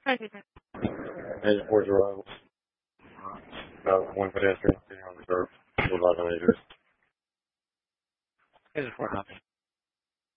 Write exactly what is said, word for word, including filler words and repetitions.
Hi, good night. Agent four zero. About one pedestrian sitting on the curb. Two evaluators. Agent four, nothing.